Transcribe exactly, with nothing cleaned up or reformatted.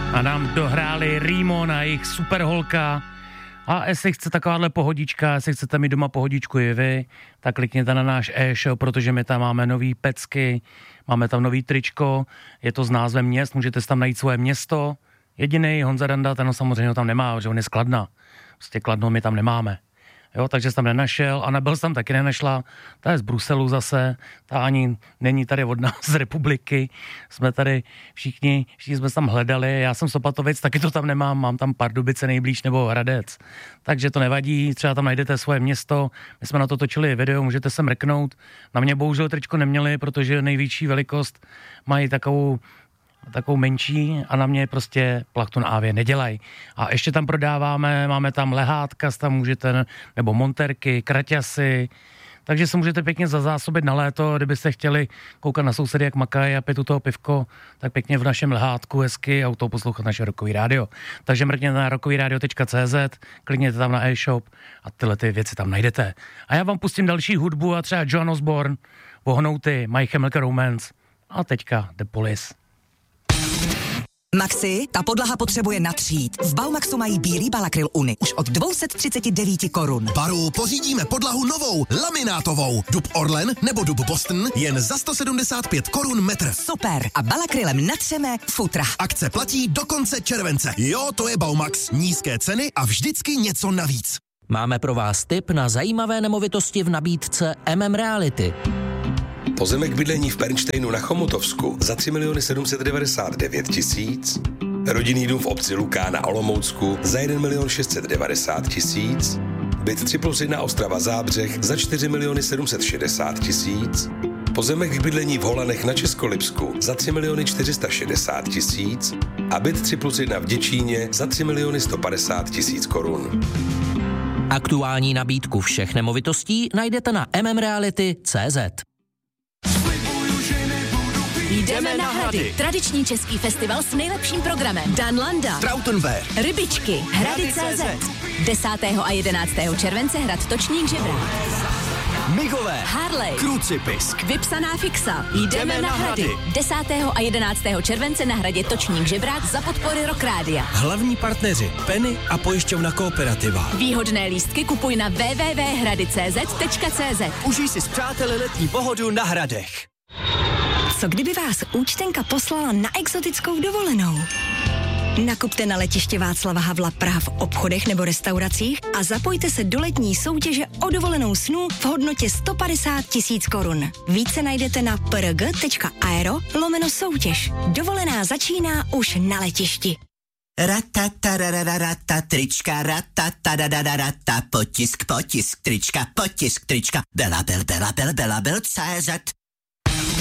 A nám dohráli Rímon a jejich superholka. A jestli chce takováhle pohodička, jestli chcete mít doma pohodičku i vy, tak klikněte na náš e-shop, protože my tam máme nový pecky, máme tam nový tričko, je to s názvem měst, můžete si tam najít svoje město. Jediný Honza Danda, ten samozřejmě tam nemá, že on je z Kladna. Prostě Kladno my tam nemáme. Jo, takže jsem tam nenašel. Anabel jsem tam taky nenašla. Ta je z Bruselu zase. Ta ani není tady od nás z republiky. Jsme tady všichni, všichni jsme tam hledali. Já jsem z Opatovic, taky to tam nemám. Mám tam Pardubice nejblíž nebo Hradec. Takže to nevadí. Třeba tam najdete svoje město. My jsme na to točili video, můžete se mrknout. Na mě bohužel tričko neměli, protože největší velikost mají takovou takovou menší a na mě prostě Plachtun Avě nedělají. A ještě tam prodáváme, máme tam lehátka, tam můžete, nebo monterky, kraťasy, takže se můžete pěkně zazásobit na léto, kdybyste chtěli koukat na sousedy, jak makají a pít u toho pivko, tak pěkně v našem lehátku hezky a u toho poslouchat naše Rockový rádio. Takže mrkněte na rockový radio tečka cé zet, klikněte tam na e-shop a tyhle ty věci tam najdete. A já vám pustím další hudbu a třeba Joan Osborne, Vohnouty, My Chemical Romance a teďka The Police. Maxi, ta podlaha potřebuje natřít. V Baumaxu mají bílý Balakryl Uni už od dvě stě třicet devět korun. Baru, pořídíme podlahu novou, laminátovou. Dub Orlen nebo dub Boston jen za sto sedmdesát pět korun metr. Super. A Balakrylem natřeme futra. Akce platí do konce července. Jo, to je Baumax. Nízké ceny a vždycky něco navíc. Máme pro vás tip na zajímavé nemovitosti v nabídce M M Reality. Pozemek bydlení v Pernštejnu na Chomutovsku za tři miliony sedm set devadesát devět tisíc. Rodinný dům v obci Luká na Olomoucku za jeden milion šest set devadesát tisíc. Byt tři plus jedna Ostrava Zábřeh za čtyři miliony sedm set šedesát tisíc. Pozemek k bydlení v Holanech na Českolipsku za tři miliony čtyři sta šedesát tisíc. A byt tři plus jedna v Děčíně za tři miliony sto padesát tisíc korun. Aktuální nabídku všech nemovitostí najdete na m m reality tečka cé zet. Jdeme na Hrady. Tradiční český festival s nejlepším programem. Dan Landa, Trautenberg, Rybičky, Hrady tečka cé zet. desátého a jedenáctého července hrad Točník Žebrák. Migové, Harley, Krucipisk, Vypsaná fixa. Jdeme na Hrady. desátého a jedenáctého července na hradě Točník Žebrák za podpory Rock Rádia. hlavní partneři Penny a pojišťovna Kooperativa. Výhodné lístky kupuj na w w w tečka hrady tečka cé zet tečka cé zet. Užij si s přáteli letní pohodu na Hradech. Co kdyby vás účtenka poslala na exotickou dovolenou? Nakupte na letiště Václava Havla Praha v obchodech nebo restauracích a zapojte se do letní soutěže o dovolenou snů v hodnotě sto padesát tisíc korun. Více najdete na prg tečka aero lomeno soutěž. Dovolená začíná už na letišti. Ratatarararata, trička, ratatarararata, potisk, potisk, trička, potisk, trička, Bela, bel, bela, bel, bela, bel, cé zet.